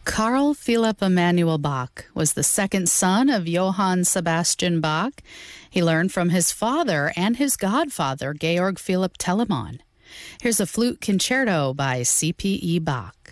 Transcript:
Carl Philipp Emanuel Bach was the second son of Johann Sebastian Bach. He learned from his father and his godfather, Georg Philipp Telemann. Here's a flute concerto by C.P.E. Bach.